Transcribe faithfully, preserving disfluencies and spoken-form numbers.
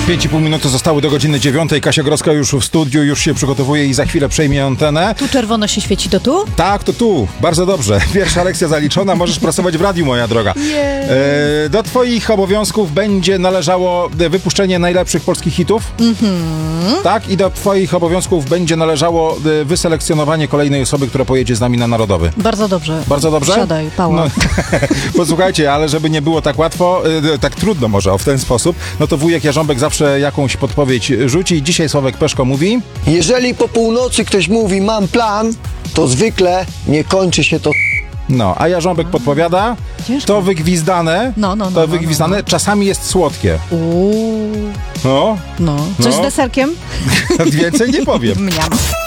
pięć i pół minuty zostały do godziny dziewiątej. Kasia Grodzka już w studiu, już się przygotowuje i za chwilę przejmie antenę. Tu czerwono się świeci, to tu? Tak, to tu. Bardzo dobrze. Pierwsza lekcja zaliczona. Możesz pracować w radiu, moja droga. E, do twoich obowiązków będzie należało wypuszczenie najlepszych polskich hitów. Mhm. Tak, i do twoich obowiązków będzie należało e, wyselekcjonowanie kolejnej osoby, która pojedzie z nami na Narodowy. Bardzo dobrze. Bardzo dobrze? Siadaj, pała. No, posłuchajcie, ale żeby nie było tak łatwo, e, tak trudno może o w ten sposób, no to wujek Jarząbek zawsze jakąś podpowiedź rzuci. Dzisiaj Sławek Peszko mówi... Jeżeli po północy ktoś mówi mam plan, to zwykle nie kończy się to. No, a Jarząbek podpowiada, Ciężko. to wygwizdane, No, no, no, to no, wygwizdane, no, no. czasami jest słodkie. Uuu, No, no. Coś No. z deserkiem? więcej nie powiem. Mniam.